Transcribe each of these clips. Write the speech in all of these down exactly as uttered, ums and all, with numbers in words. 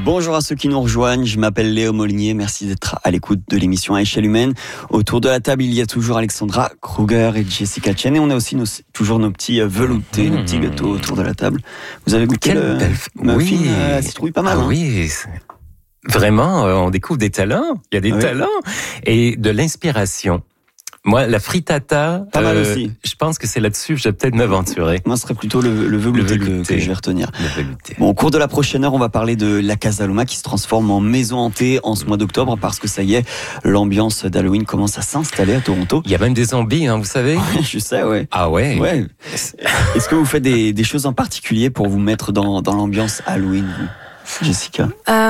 Bonjour à ceux qui nous rejoignent, je m'appelle Léo Molinier, merci d'être à l'écoute de l'émission à échelle humaine. Autour de la table, il y a toujours Alexandra Kruger et Jessica Chen et on a aussi nos, toujours nos petits veloutés, mmh. nos petits gâteaux autour de la table. Vous avez goûté Quelle le belle... muffin oui. à la citrouille, pas mal. Ah hein. oui, vraiment, on découvre des talents, il y a des oui. talents et de l'inspiration. Moi, la frittata, pas mal euh, aussi. Je pense que c'est là-dessus, je vais peut-être m'aventurer. Moi, ce serait plutôt le, le velouté, le velouté. Que, que je vais retenir. Bon, au cours de la prochaine heure, on va parler de la Casa Loma qui se transforme en maison hantée en ce mois d'octobre parce que ça y est, l'ambiance d'Halloween commence à s'installer à Toronto. Il y a même des zombies, hein, vous savez. Je sais, ouais. Ah ouais. Ouais. Est-ce que vous faites des, des choses en particulier pour vous mettre dans, dans l'ambiance Halloween, vous, Jessica?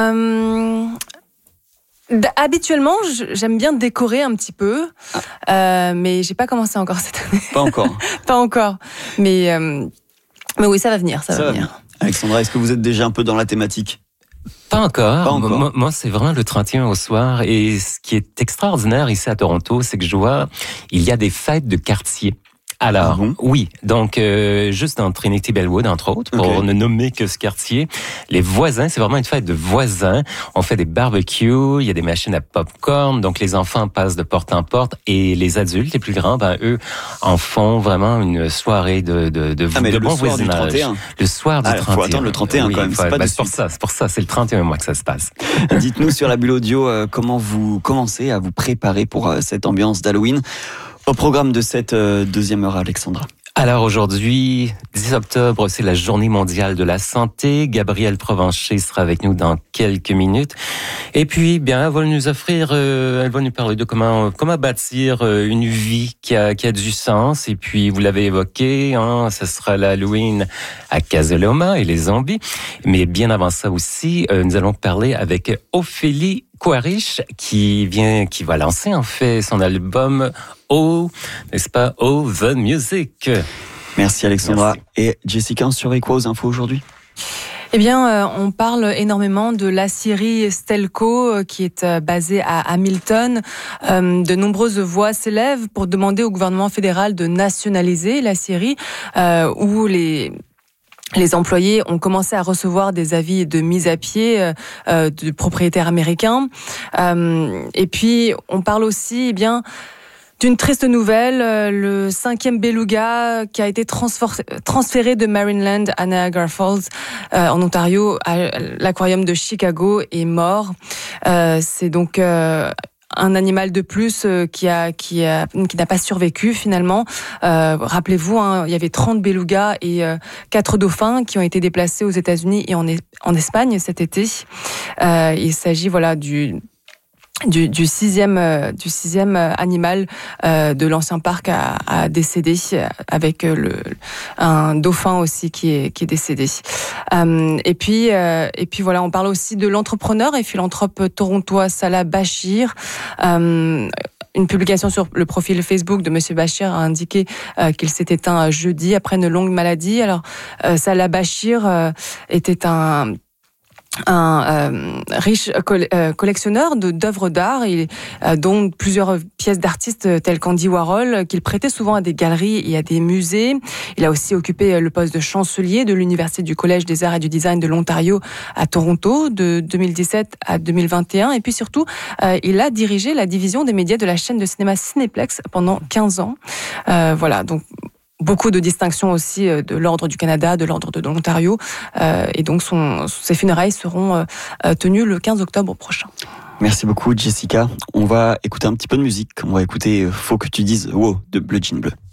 Euh... Habituellement, j'aime bien décorer un petit peu, ah. euh, mais j'ai pas commencé encore cette année. Pas encore. Pas encore, mais euh, mais oui, ça va venir, ça, ça va, va venir. venir. Alexandra, est-ce que vous êtes déjà un peu dans la thématique? Pas encore. Pas encore. Moi, moi, c'est vraiment le trente et un au soir, et ce qui est extraordinaire ici à Toronto, c'est que je vois, il y a des fêtes de quartier. Alors, ah bon? oui, donc euh, juste dans Trinity Bellwood, entre autres, pour okay. ne nommer que ce quartier, les voisins, c'est vraiment une fête de voisins. On fait des barbecues, il y a des machines à popcorn, donc les enfants passent de porte en porte et les adultes, les plus grands, ben eux, en font vraiment une soirée de de de, ah, mais de le bon soir voisinage. Du trente et un. Le soir du ah, trente et un. Faut attendre le trente et un oui, quand même. Faut, c'est pas ben, de c'est pour ça, c'est pour ça, c'est le trente et un mois que ça se passe. Dites-nous sur la bulle audio euh, comment vous commencez à vous préparer pour euh, cette ambiance d'Halloween. Au programme de cette euh, deuxième heure, Alexandra. Alors aujourd'hui, dix octobre, c'est la Journée mondiale de la santé. Gabrielle Provencher sera avec nous dans quelques minutes. Et puis, bien, elle va nous offrir, euh, elle va nous parler de comment comment bâtir euh, une vie qui a qui a du sens. Et puis, vous l'avez évoqué, hein, ce sera l'Halloween à Casa Loma et les zombies. Mais bien avant ça aussi, euh, nous allons parler avec Ophélie Quaritch qui vient, qui va lancer en fait son album Oh, n'est-ce pas, Oh the Music. Merci Alexandra. Merci. Et Jessica, on surveille quoi aux infos aujourd'hui? Eh bien, euh, on parle énormément de l'aciérie Stelco euh, qui est euh, basée à Hamilton. Euh, de nombreuses voix s'élèvent pour demander au gouvernement fédéral de nationaliser l'aciérie euh, où les Les employés ont commencé à recevoir des avis de mise à pied euh, de propriétaires américains. Euh, et puis, on parle aussi, eh bien, d'une triste nouvelle, euh, le cinquième beluga qui a été transfor- transféré de Marineland à Niagara Falls, euh, en Ontario, à l'aquarium de Chicago, est mort. Euh, c'est donc... Euh, un animal de plus euh, qui a qui a qui n'a pas survécu finalement. Euh, rappelez-vous, hein, il y avait trente belugas et euh, quatre dauphins qui ont été déplacés aux États-Unis et en en Espagne cet été. Euh, il s'agit voilà du Du, du sixième, euh, du sixième animal euh, de l'ancien parc à, à décédé, avec le un dauphin aussi qui est qui est décédé. Euh, et puis euh, et puis voilà, on parle aussi de l'entrepreneur et philanthrope torontois Salah Bachir. Euh, Une publication sur le profil Facebook de Monsieur Bachir a indiqué euh, qu'il s'est éteint jeudi après une longue maladie. Alors euh, Salah Bachir euh, était un un euh, riche coll- euh, collectionneur de d'œuvres d'art, et, euh, dont plusieurs pièces d'artistes tels qu'Andy Warhol, qu'il prêtait souvent à des galeries et à des musées. Il a aussi occupé le poste de chancelier de l'Université du Collège des Arts et du Design de l'Ontario à Toronto de deux mille dix-sept à deux mille vingt et un. Et puis surtout, euh, il a dirigé la division des médias de la chaîne de cinéma Cinéplex pendant quinze ans. Euh, voilà, donc beaucoup de distinctions aussi de l'Ordre du Canada, de l'Ordre de l'Ontario. Euh, et donc, son, ses funérailles seront euh, tenues le quinze octobre prochain. Merci beaucoup, Jessica. On va écouter un petit peu de musique. On va écouter Faut que tu dises wow de Bleu Jean Bleu.